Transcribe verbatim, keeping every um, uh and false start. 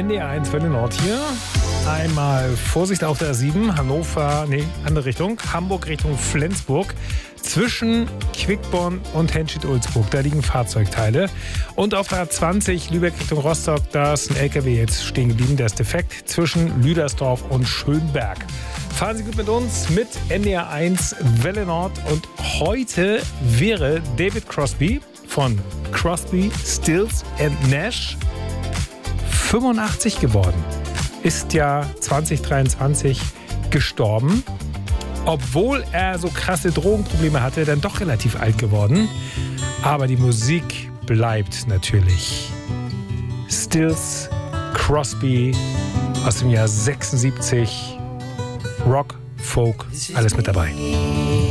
N D R eins Welle Nord hier. Einmal Vorsicht auf der sieben, Hannover, nee, andere Richtung, Hamburg Richtung Flensburg. Zwischen Quickborn und Henstedt-Ulzburg, da liegen Fahrzeugteile. Und auf der A zwanzig Lübeck Richtung Rostock, da ist ein L K W jetzt stehen geblieben, der ist defekt, zwischen Lüdersdorf und Schönberg. Fahren Sie gut mit uns, mit N D R eins Welle Nord. Und heute wäre David Crosby von Crosby, Stills and Nash fünfundachtzig geworden. Ist ja zwanzig dreiundzwanzig gestorben. Obwohl er so krasse Drogenprobleme hatte, dann doch relativ alt geworden. Aber die Musik bleibt natürlich. Stills, Crosby aus dem Jahr sechsundsiebzig. Rock, Folk, alles mit dabei.